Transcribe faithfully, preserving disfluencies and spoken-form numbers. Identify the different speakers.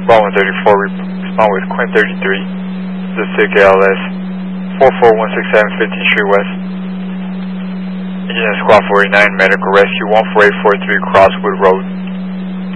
Speaker 1: Squad one thirty-four, respond with Quinn thirty-three, the SIG A L S, four four one six seven, fifteenth Street West. Engineer Squad forty-nine, Medical Rescue one four eight four three, Crosswood Road.